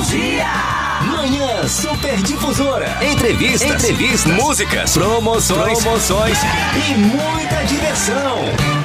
dia! Manhã Super Difusora. Entrevistas, músicas, promoções e muita diversão.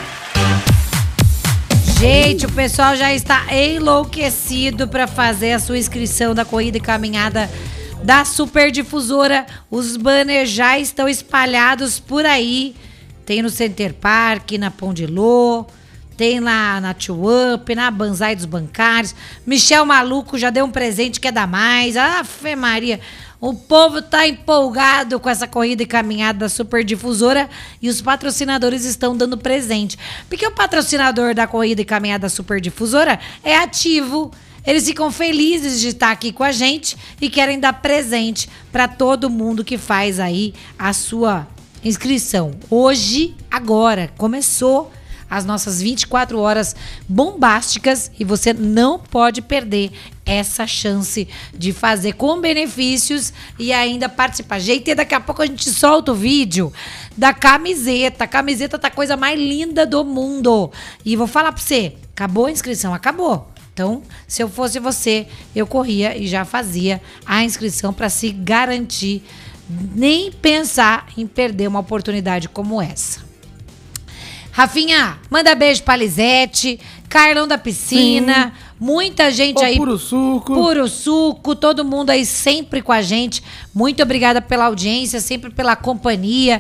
Gente, o pessoal já está enlouquecido para fazer a sua inscrição da corrida e caminhada da Super Difusora. Os banners já estão espalhados por aí. Tem no Center Park, na Pão de Lô, tem lá na Tio Up, na Banzai dos Bancários. Michel Maluco já deu um presente que é da mais. Afe Maria, o povo tá empolgado com essa corrida e caminhada da Super Difusora e os patrocinadores estão dando presente. Porque o patrocinador da corrida e caminhada da Super Difusora é ativo. Eles ficam felizes de estar aqui com a gente e querem dar presente para todo mundo que faz aí a sua inscrição. Hoje, agora, começou as nossas 24 horas bombásticas e você não pode perder essa chance de fazer com benefícios e ainda participar. Gente, daqui a pouco a gente solta o vídeo da camiseta. A camiseta tá a coisa mais linda do mundo. E vou falar pra você, acabou a inscrição? Acabou. Então, se eu fosse você, eu corria e já fazia a inscrição para se garantir, nem pensar em perder uma oportunidade como essa. Rafinha, manda beijo pra Lisete, Carlão da Piscina, muita gente aí. Puro suco. Puro suco, todo mundo aí sempre com a gente. Muito obrigada pela audiência, sempre pela companhia.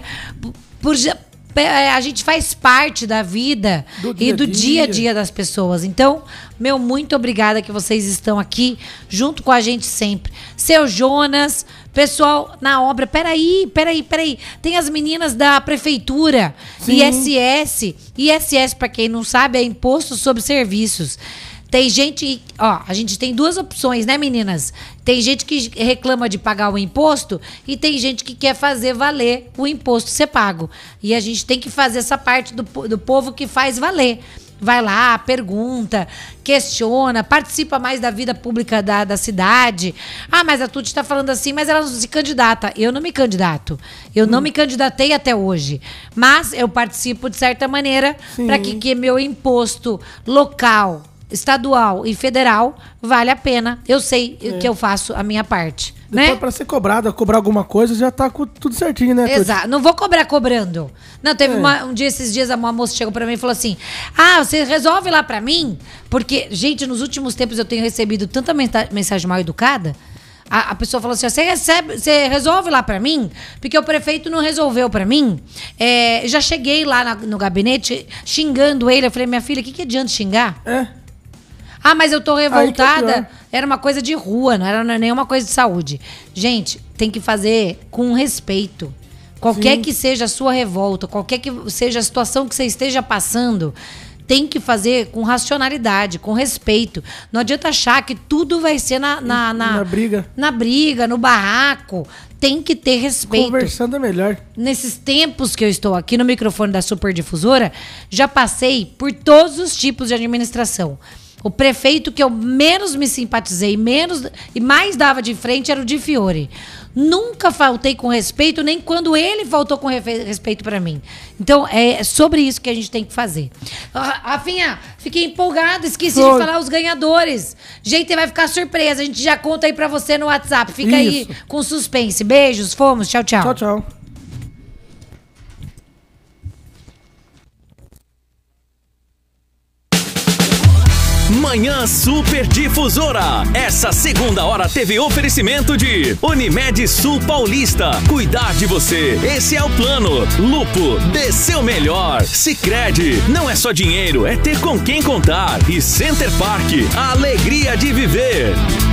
A gente faz parte da vida e do dia a dia das pessoas. Então, muito obrigada que vocês estão aqui junto com a gente sempre. Seu Jonas, pessoal na obra. Peraí. Tem as meninas da prefeitura, ISS. ISS, para quem não sabe, é Imposto sobre Serviços. Tem gente, a gente tem duas opções, né, meninas? Tem gente que reclama de pagar o imposto e tem gente que quer fazer valer o imposto ser pago. E a gente tem que fazer essa parte do povo que faz valer. Vai lá, pergunta, questiona, participa mais da vida pública da cidade. Ah, mas a Tuti tá falando assim, mas ela não se candidata. Eu não me candidato. Eu não me candidatei até hoje. Mas eu participo de certa maneira para que meu imposto local, estadual e federal vale a pena. Eu sei que eu faço a minha parte. Depois, né? pra ser cobrado, cobrar alguma coisa, já tá com tudo certinho, né? Exato. Não vou cobrar cobrando. Não, teve um dia, esses dias, uma moça chegou pra mim e falou assim: ah, você resolve lá pra mim? Porque, gente, nos últimos tempos eu tenho recebido tanta mensagem mal educada. A pessoa falou assim: você resolve lá pra mim? Porque o prefeito não resolveu pra mim. Já cheguei lá no gabinete xingando ele. Eu falei: minha filha, o que adianta xingar? Ah, mas eu tô revoltada. Era uma coisa de rua, não era nenhuma coisa de saúde. Gente, tem que fazer com respeito. Qualquer que seja a sua revolta, qualquer que seja a situação que você esteja passando, tem que fazer com racionalidade, com respeito. Não adianta achar que tudo vai ser na briga. Na briga, no barraco. Tem que ter respeito. Conversando é melhor. Nesses tempos que eu estou aqui no microfone da Super Difusora, já passei por todos os tipos de administração. O prefeito que eu menos me simpatizei, e mais dava de frente era o Di Fiore. Nunca faltei com respeito, nem quando ele faltou com respeito pra mim. Então, é sobre isso que a gente tem que fazer. Rafinha, fiquei empolgada, esqueci de falar os ganhadores. Gente, vai ficar surpresa, a gente já conta aí pra você no WhatsApp. Fica aí com suspense. Beijos, fomos, tchau, tchau. Tchau, tchau. Manhã Super Difusora. Essa segunda hora teve oferecimento de Unimed Sul Paulista. Cuidar de você, esse é o plano. Lupo, dê seu melhor. Sicredi, não é só dinheiro, é ter com quem contar. E Center Park, a alegria de viver.